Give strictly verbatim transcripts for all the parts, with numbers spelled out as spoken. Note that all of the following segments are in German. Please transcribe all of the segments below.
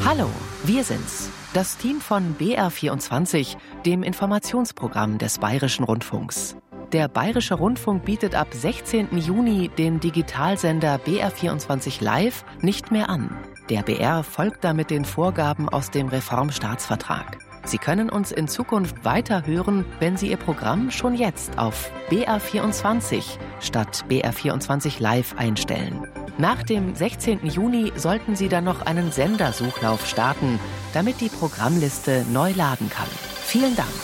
Hallo, wir sind's, das Team von B R vierundzwanzig, dem Informationsprogramm des Bayerischen Rundfunks. Der Bayerische Rundfunk bietet ab sechzehnten Juni den Digitalsender B R vierundzwanzig Live nicht mehr an. Der B R folgt damit den Vorgaben aus dem Reformstaatsvertrag. Sie können uns in Zukunft weiter hören, wenn Sie Ihr Programm schon jetzt auf B R vierundzwanzig statt B R vierundzwanzig Live einstellen. Nach dem sechzehnten Juni sollten Sie dann noch einen Sendersuchlauf starten, damit die Programmliste neu laden kann. Vielen Dank.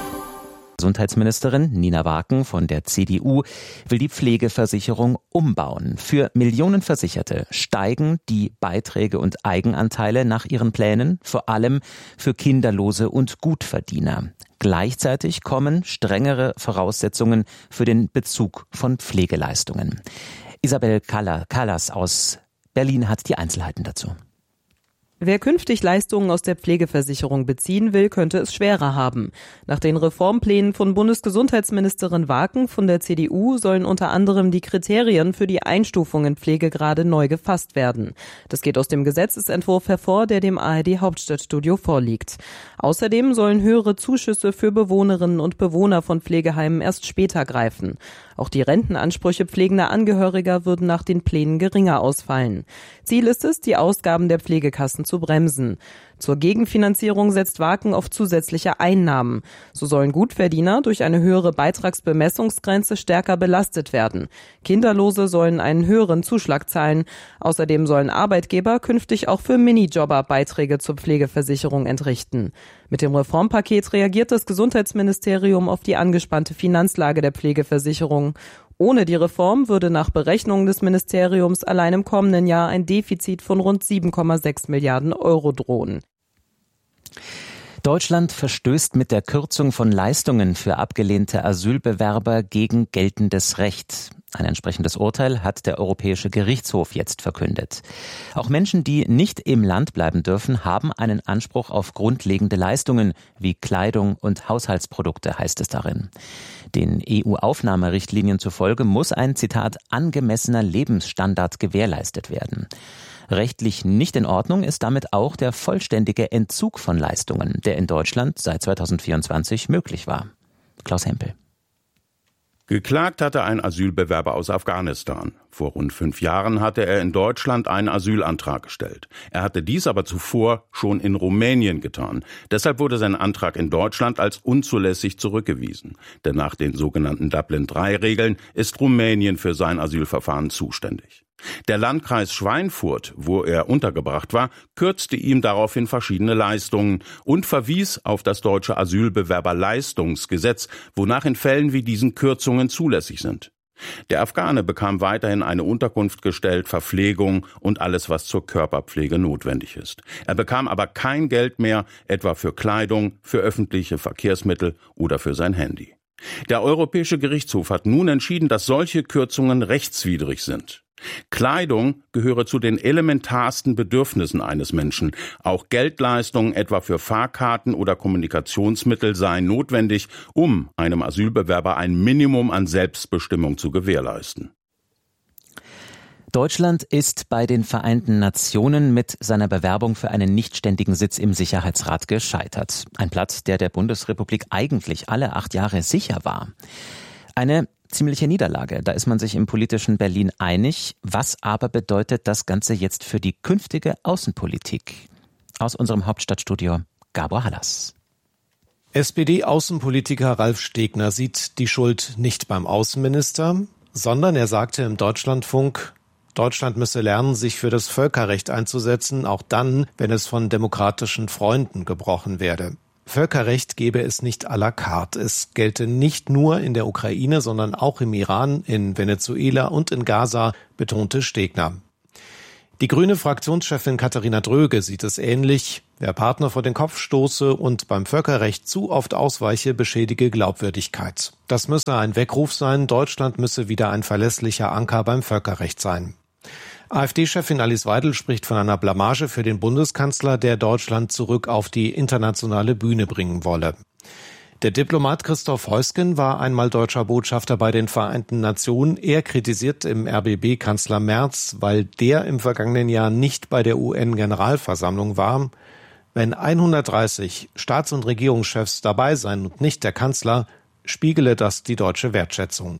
Gesundheitsministerin Nina Waken von der C D U will die Pflegeversicherung umbauen. Für Millionen Versicherte steigen die Beiträge und Eigenanteile nach ihren Plänen, vor allem für Kinderlose und Gutverdiener. Gleichzeitig kommen strengere Voraussetzungen für den Bezug von Pflegeleistungen. Isabel Callas aus Berlin hat die Einzelheiten dazu. Wer künftig Leistungen aus der Pflegeversicherung beziehen will, könnte es schwerer haben. Nach den Reformplänen von Bundesgesundheitsministerin Waken von der C D U sollen unter anderem die Kriterien für die Einstufung in Pflegegrade neu gefasst werden. Das geht aus dem Gesetzesentwurf hervor, der dem A R D-Hauptstadtstudio vorliegt. Außerdem sollen höhere Zuschüsse für Bewohnerinnen und Bewohner von Pflegeheimen erst später greifen. Auch die Rentenansprüche pflegender Angehöriger würden nach den Plänen geringer ausfallen. Ziel ist es, die Ausgaben der Pflegekassen zu bremsen. Zur Gegenfinanzierung setzt Waken auf zusätzliche Einnahmen. So sollen Gutverdiener durch eine höhere Beitragsbemessungsgrenze stärker belastet werden. Kinderlose sollen einen höheren Zuschlag zahlen. Außerdem sollen Arbeitgeber künftig auch für Minijobber Beiträge zur Pflegeversicherung entrichten. Mit dem Reformpaket reagiert das Gesundheitsministerium auf die angespannte Finanzlage der Pflegeversicherung. Ohne die Reform würde nach Berechnungen des Ministeriums allein im kommenden Jahr ein Defizit von rund sieben Komma sechs Milliarden Euro drohen. Deutschland verstößt mit der Kürzung von Leistungen für abgelehnte Asylbewerber gegen geltendes Recht. Ein entsprechendes Urteil hat der Europäische Gerichtshof jetzt verkündet. Auch Menschen, die nicht im Land bleiben dürfen, haben einen Anspruch auf grundlegende Leistungen wie Kleidung und Haushaltsprodukte, heißt es darin. Den E U-Aufnahmerichtlinien zufolge muss ein, Zitat, angemessener Lebensstandard gewährleistet werden. Rechtlich nicht in Ordnung ist damit auch der vollständige Entzug von Leistungen, der in Deutschland seit zweitausendvierundzwanzig möglich war. Klaus Hempel. Geklagt hatte ein Asylbewerber aus Afghanistan. Vor rund fünf Jahren hatte er in Deutschland einen Asylantrag gestellt. Er hatte dies aber zuvor schon in Rumänien getan. Deshalb wurde sein Antrag in Deutschland als unzulässig zurückgewiesen. Denn nach den sogenannten Dublin drei Regeln ist Rumänien für sein Asylverfahren zuständig. Der Landkreis Schweinfurt, wo er untergebracht war, kürzte ihm daraufhin verschiedene Leistungen und verwies auf das deutsche Asylbewerberleistungsgesetz, wonach in Fällen wie diesen Kürzungen zulässig sind. Der Afghane bekam weiterhin eine Unterkunft gestellt, Verpflegung und alles, was zur Körperpflege notwendig ist. Er bekam aber kein Geld mehr, etwa für Kleidung, für öffentliche Verkehrsmittel oder für sein Handy. Der Europäische Gerichtshof hat nun entschieden, dass solche Kürzungen rechtswidrig sind. Kleidung gehöre zu den elementarsten Bedürfnissen eines Menschen. Auch Geldleistungen, etwa für Fahrkarten oder Kommunikationsmittel, seien notwendig, um einem Asylbewerber ein Minimum an Selbstbestimmung zu gewährleisten. Deutschland ist bei den Vereinten Nationen mit seiner Bewerbung für einen nichtständigen Sitz im Sicherheitsrat gescheitert. Ein Platz, der der Bundesrepublik eigentlich alle acht Jahre sicher war. Eine ziemliche Niederlage, da ist man sich im politischen Berlin einig. Was aber bedeutet das Ganze jetzt für die künftige Außenpolitik? Aus unserem Hauptstadtstudio Gabor Hallas. S P D-Außenpolitiker Ralf Stegner sieht die Schuld nicht beim Außenminister, sondern er sagte im Deutschlandfunk, Deutschland müsse lernen, sich für das Völkerrecht einzusetzen, auch dann, wenn es von demokratischen Freunden gebrochen werde. Völkerrecht gebe es nicht à la carte. Es gelte nicht nur in der Ukraine, sondern auch im Iran, in Venezuela und in Gaza, betonte Stegner. Die grüne Fraktionschefin Katharina Dröge sieht es ähnlich. Wer Partner vor den Kopf stoße und beim Völkerrecht zu oft ausweiche, beschädige Glaubwürdigkeit. Das müsse ein Weckruf sein. Deutschland müsse wieder ein verlässlicher Anker beim Völkerrecht sein. AfD-Chefin Alice Weidel spricht von einer Blamage für den Bundeskanzler, der Deutschland zurück auf die internationale Bühne bringen wolle. Der Diplomat Christoph Heusgen war einmal deutscher Botschafter bei den Vereinten Nationen. Er kritisiert im R B B Kanzler Merz, weil der im vergangenen Jahr nicht bei der U N-Generalversammlung war. Wenn hundertdreißig Staats- und Regierungschefs dabei seien und nicht der Kanzler, spiegele das die deutsche Wertschätzung.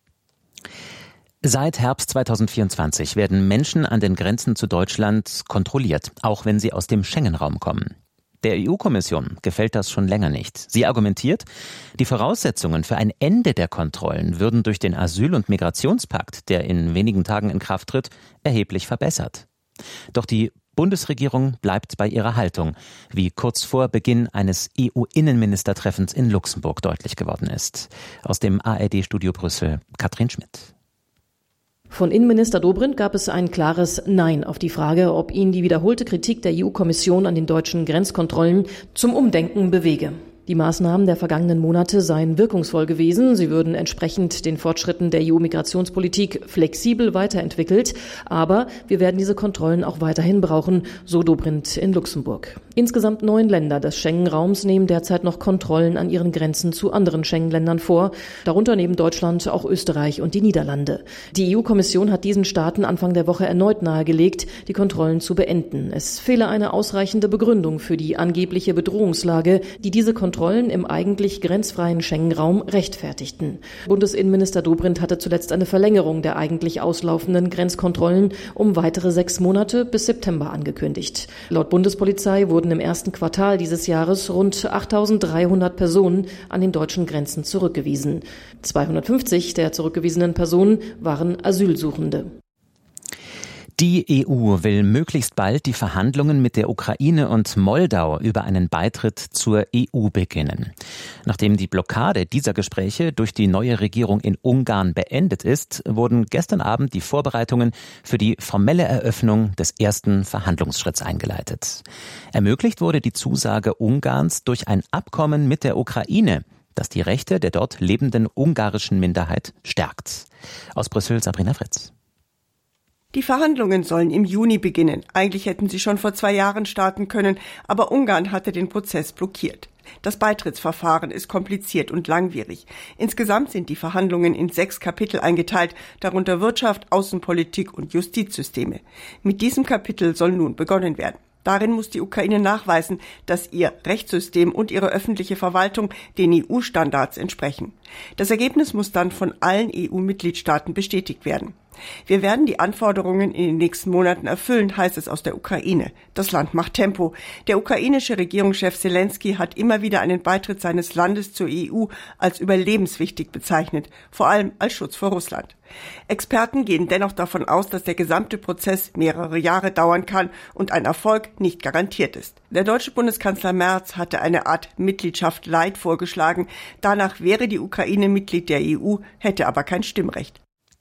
Seit Herbst zweitausendvierundzwanzig werden Menschen an den Grenzen zu Deutschland kontrolliert, auch wenn sie aus dem Schengen-Raum kommen. Der E U-Kommission gefällt das schon länger nicht. Sie argumentiert, die Voraussetzungen für ein Ende der Kontrollen würden durch den Asyl- und Migrationspakt, der in wenigen Tagen in Kraft tritt, erheblich verbessert. Doch die Bundesregierung bleibt bei ihrer Haltung, wie kurz vor Beginn eines E U-Innenministertreffens in Luxemburg deutlich geworden ist. Aus dem A R D-Studio Brüssel, Katrin Schmidt. Von Innenminister Dobrindt gab es ein klares Nein auf die Frage, ob ihn die wiederholte Kritik der E U-Kommission an den deutschen Grenzkontrollen zum Umdenken bewege. Die Maßnahmen der vergangenen Monate seien wirkungsvoll gewesen. Sie würden entsprechend den Fortschritten der E U-Migrationspolitik flexibel weiterentwickelt. Aber wir werden diese Kontrollen auch weiterhin brauchen, so Dobrindt in Luxemburg. Insgesamt neun Länder des Schengen-Raums nehmen derzeit noch Kontrollen an ihren Grenzen zu anderen Schengen-Ländern vor. Darunter neben Deutschland auch Österreich und die Niederlande. Die E U-Kommission hat diesen Staaten Anfang der Woche erneut nahegelegt, die Kontrollen zu beenden. Es fehle eine ausreichende Begründung für die angebliche Bedrohungslage, die diese Kontrollen Kontrollen im eigentlich grenzfreien Schengen-Raum rechtfertigten. Bundesinnenminister Dobrindt hatte zuletzt eine Verlängerung der eigentlich auslaufenden Grenzkontrollen um weitere sechs Monate bis September angekündigt. Laut Bundespolizei wurden im ersten Quartal dieses Jahres rund achttausenddreihundert Personen an den deutschen Grenzen zurückgewiesen. zweihundertfünfzig der zurückgewiesenen Personen waren Asylsuchende. Die E U will möglichst bald die Verhandlungen mit der Ukraine und Moldau über einen Beitritt zur E U beginnen. Nachdem die Blockade dieser Gespräche durch die neue Regierung in Ungarn beendet ist, wurden gestern Abend die Vorbereitungen für die formelle Eröffnung des ersten Verhandlungsschritts eingeleitet. Ermöglicht wurde die Zusage Ungarns durch ein Abkommen mit der Ukraine, das die Rechte der dort lebenden ungarischen Minderheit stärkt. Aus Brüssel Sabrina Fritz. Die Verhandlungen sollen im Juni beginnen. Eigentlich hätten sie schon vor zwei Jahren starten können, aber Ungarn hatte den Prozess blockiert. Das Beitrittsverfahren ist kompliziert und langwierig. Insgesamt sind die Verhandlungen in sechs Kapitel eingeteilt, darunter Wirtschaft, Außenpolitik und Justizsysteme. Mit diesem Kapitel soll nun begonnen werden. Darin muss die Ukraine nachweisen, dass ihr Rechtssystem und ihre öffentliche Verwaltung den E U-Standards entsprechen. Das Ergebnis muss dann von allen E U-Mitgliedstaaten bestätigt werden. Wir werden die Anforderungen in den nächsten Monaten erfüllen, heißt es aus der Ukraine. Das Land macht Tempo. Der ukrainische Regierungschef Selenskyj hat immer wieder einen Beitritt seines Landes zur E U als überlebenswichtig bezeichnet, vor allem als Schutz vor Russland. Experten gehen dennoch davon aus, dass der gesamte Prozess mehrere Jahre dauern kann und ein Erfolg nicht garantiert ist. Der deutsche Bundeskanzler Merz hatte eine Art Mitgliedschaft Light vorgeschlagen. Danach wäre die Ukraine Mitglied der E U, hätte aber kein Stimmrecht.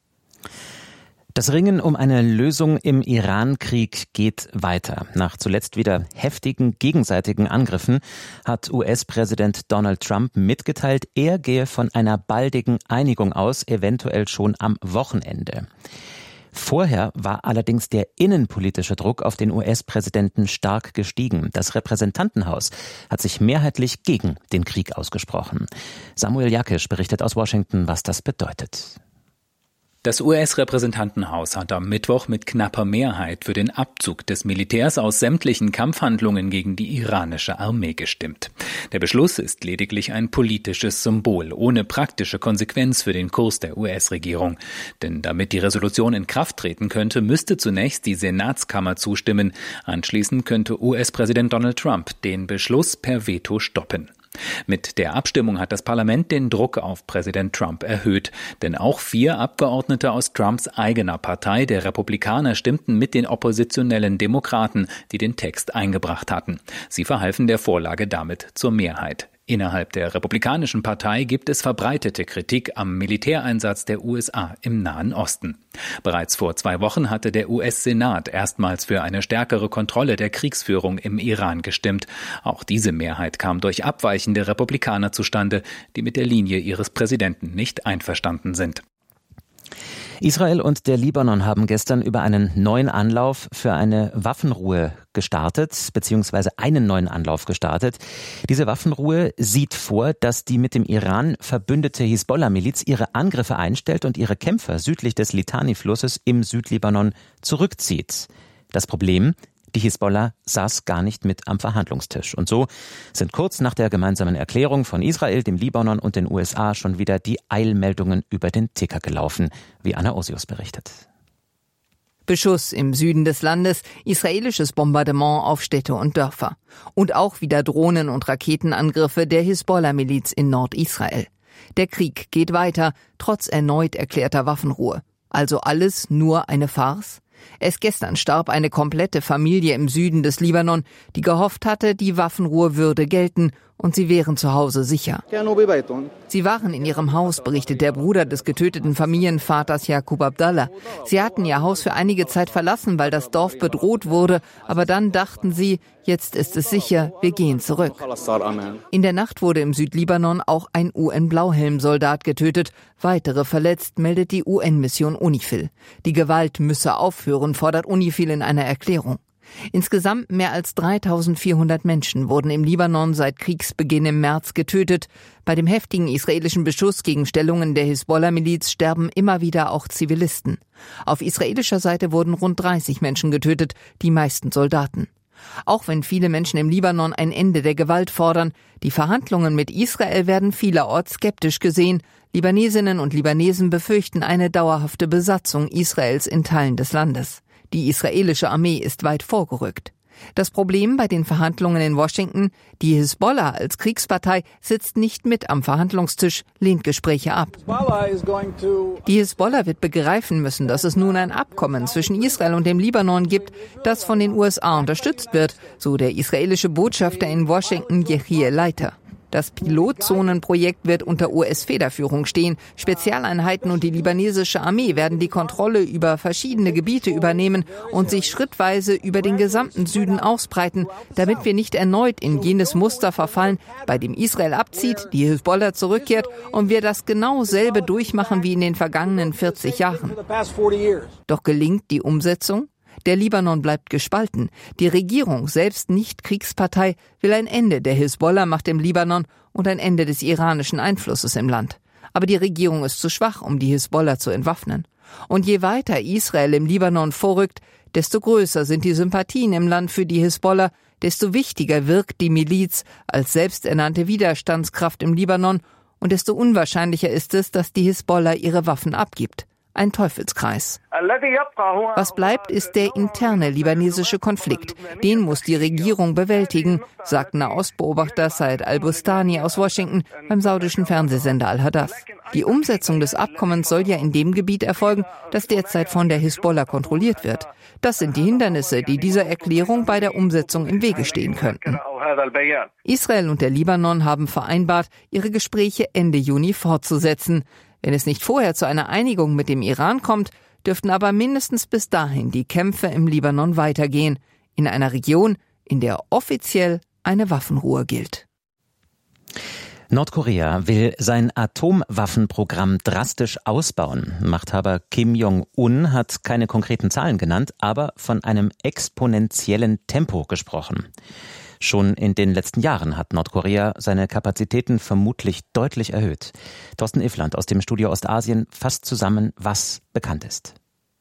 Das Ringen um eine Lösung im Iran-Krieg geht weiter. Nach zuletzt wieder heftigen gegenseitigen Angriffen hat U S-Präsident Donald Trump mitgeteilt, er gehe von einer baldigen Einigung aus, eventuell schon am Wochenende. Vorher war allerdings der innenpolitische Druck auf den U S-Präsidenten stark gestiegen. Das Repräsentantenhaus hat sich mehrheitlich gegen den Krieg ausgesprochen. Samuel Jakisch berichtet aus Washington, was das bedeutet. Das U S-Repräsentantenhaus hat am Mittwoch mit knapper Mehrheit für den Abzug des Militärs aus sämtlichen Kampfhandlungen gegen die iranische Armee gestimmt. Der Beschluss ist lediglich ein politisches Symbol, ohne praktische Konsequenz für den Kurs der U S-Regierung. Denn damit die Resolution in Kraft treten könnte, müsste zunächst die Senatskammer zustimmen. Anschließend könnte U S-Präsident Donald Trump den Beschluss per Veto stoppen. Mit der Abstimmung hat das Parlament den Druck auf Präsident Trump erhöht, denn auch vier Abgeordnete aus Trumps eigener Partei, der Republikaner, stimmten mit den oppositionellen Demokraten, die den Text eingebracht hatten. Sie verhalfen der Vorlage damit zur Mehrheit. Innerhalb der Republikanischen Partei gibt es verbreitete Kritik am Militäreinsatz der U S A im Nahen Osten. Bereits vor zwei Wochen hatte der U S-Senat erstmals für eine stärkere Kontrolle der Kriegsführung im Iran gestimmt. Auch diese Mehrheit kam durch abweichende Republikaner zustande, die mit der Linie ihres Präsidenten nicht einverstanden sind. Israel und der Libanon haben gestern über einen neuen Anlauf für eine Waffenruhe gestartet, beziehungsweise einen neuen Anlauf gestartet. Diese Waffenruhe sieht vor, dass die mit dem Iran verbündete Hisbollah-Miliz ihre Angriffe einstellt und ihre Kämpfer südlich des Litani-Flusses im Südlibanon zurückzieht. Das Problem: Die Hisbollah saß gar nicht mit am Verhandlungstisch. Und so sind kurz nach der gemeinsamen Erklärung von Israel, dem Libanon und den U S A schon wieder die Eilmeldungen über den Ticker gelaufen, wie Anna Osius berichtet. Beschuss im Süden des Landes, israelisches Bombardement auf Städte und Dörfer. Und auch wieder Drohnen- und Raketenangriffe der Hisbollah-Miliz in Nordisrael. Der Krieg geht weiter, trotz erneut erklärter Waffenruhe. Also alles nur eine Farce? Erst gestern starb eine komplette Familie im Süden des Libanon, die gehofft hatte, die Waffenruhe würde gelten und sie wären zu Hause sicher. Sie waren in ihrem Haus, berichtet der Bruder des getöteten Familienvaters Yaqub Abdallah. Sie hatten ihr Haus für einige Zeit verlassen, weil das Dorf bedroht wurde, aber dann dachten sie, jetzt ist es sicher, wir gehen zurück. In der Nacht wurde im Südlibanon auch ein U N-Blauhelm-Soldat getötet, weitere verletzt, meldet die U N-Mission UNIFIL. Die Gewalt müsse aufhören, fordert UNIFIL in einer Erklärung. Insgesamt mehr als dreitausendvierhundert Menschen wurden im Libanon seit Kriegsbeginn im März getötet. Bei dem heftigen israelischen Beschuss gegen Stellungen der Hisbollah-Miliz sterben immer wieder auch Zivilisten. Auf israelischer Seite wurden rund dreißig Menschen getötet, die meisten Soldaten. Auch wenn viele Menschen im Libanon ein Ende der Gewalt fordern, die Verhandlungen mit Israel werden vielerorts skeptisch gesehen. Libanesinnen und Libanesen befürchten eine dauerhafte Besatzung Israels in Teilen des Landes. Die israelische Armee ist weit vorgerückt. Das Problem bei den Verhandlungen in Washington: Die Hisbollah als Kriegspartei sitzt nicht mit am Verhandlungstisch, lehnt Gespräche ab. Die Hisbollah wird begreifen müssen, dass es nun ein Abkommen zwischen Israel und dem Libanon gibt, das von den U S A unterstützt wird, so der israelische Botschafter in Washington, Yechiel Leiter. Das Pilotzonenprojekt wird unter U S-Federführung stehen. Spezialeinheiten und die libanesische Armee werden die Kontrolle über verschiedene Gebiete übernehmen und sich schrittweise über den gesamten Süden ausbreiten, damit wir nicht erneut in jenes Muster verfallen, bei dem Israel abzieht, die Hisbollah zurückkehrt und wir das genau selbe durchmachen wie in den vergangenen vierzig Jahren. Doch gelingt die Umsetzung? Der Libanon bleibt gespalten. Die Regierung, selbst nicht Kriegspartei, will ein Ende der Hisbollah-Macht im Libanon und ein Ende des iranischen Einflusses im Land. Aber die Regierung ist zu schwach, um die Hisbollah zu entwaffnen. Und je weiter Israel im Libanon vorrückt, desto größer sind die Sympathien im Land für die Hisbollah, desto wichtiger wirkt die Miliz als selbsternannte Widerstandskraft im Libanon und desto unwahrscheinlicher ist es, dass die Hisbollah ihre Waffen abgibt. Ein Teufelskreis. Was bleibt, ist der interne libanesische Konflikt. Den muss die Regierung bewältigen, sagt Nahostbeobachter Said al-Bustani aus Washington beim saudischen Fernsehsender Al-Hadath. Die Umsetzung des Abkommens soll ja in dem Gebiet erfolgen, das derzeit von der Hisbollah kontrolliert wird. Das sind die Hindernisse, die dieser Erklärung bei der Umsetzung im Wege stehen könnten. Israel und der Libanon haben vereinbart, ihre Gespräche Ende Juni fortzusetzen. Wenn es nicht vorher zu einer Einigung mit dem Iran kommt, dürften aber mindestens bis dahin die Kämpfe im Libanon weitergehen, in einer Region, in der offiziell eine Waffenruhe gilt. Nordkorea will sein Atomwaffenprogramm drastisch ausbauen. Machthaber Kim Jong-un hat keine konkreten Zahlen genannt, aber von einem exponentiellen Tempo gesprochen. Schon in den letzten Jahren hat Nordkorea seine Kapazitäten vermutlich deutlich erhöht. Thorsten Iffland aus dem Studio Ostasien fasst zusammen, was bekannt ist.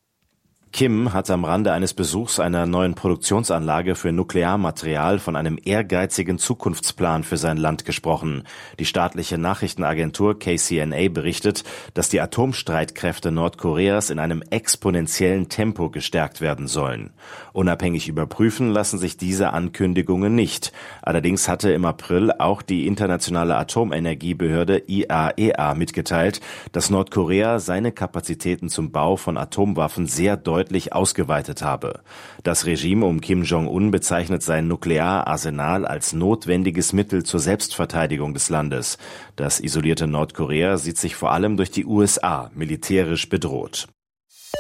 Kim hat am Rande eines Besuchs einer neuen Produktionsanlage für Nuklearmaterial von einem ehrgeizigen Zukunftsplan für sein Land gesprochen. Die staatliche Nachrichtenagentur K C N A berichtet, dass die Atomstreitkräfte Nordkoreas in einem exponentiellen Tempo gestärkt werden sollen. Unabhängig überprüfen lassen sich diese Ankündigungen nicht. Allerdings hatte im April auch die internationale Atomenergiebehörde I A E A mitgeteilt, dass Nordkorea seine Kapazitäten zum Bau von Atomwaffen sehr deutlich deutlich ausgeweitet habe. Das Regime um Kim Jong-un bezeichnet sein Nukleararsenal als notwendiges Mittel zur Selbstverteidigung des Landes. Das isolierte Nordkorea sieht sich vor allem durch die U S A militärisch bedroht.